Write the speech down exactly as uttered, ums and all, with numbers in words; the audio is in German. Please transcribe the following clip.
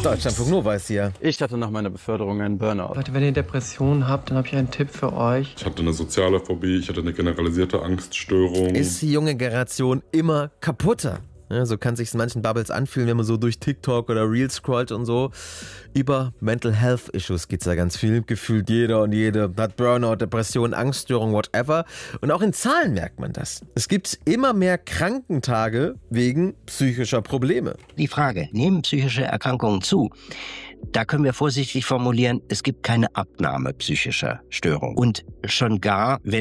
Deutschlandfunk Nova ist hier. Ich hatte nach meiner Beförderung einen Burnout. Leute, wenn ihr Depressionen habt, dann habe ich einen Tipp für euch. Ich hatte eine soziale Phobie, ich hatte eine generalisierte Angststörung. Ist die junge Generation immer kaputter? Ja, so kann sich's in manchen Bubbles anfühlen, wenn man so durch TikTok oder Reels scrollt und so. Über Mental Health Issues geht's da ganz viel. Gefühlt jeder und jede hat Burnout, Depression, Angststörung, whatever. Und auch in Zahlen merkt man das. Es gibt immer mehr Krankentage wegen psychischer Probleme. Die Frage, nehmen psychische Erkrankungen zu? Da können wir vorsichtig formulieren, es gibt keine Abnahme psychischer Störungen. Und schon gar, wenn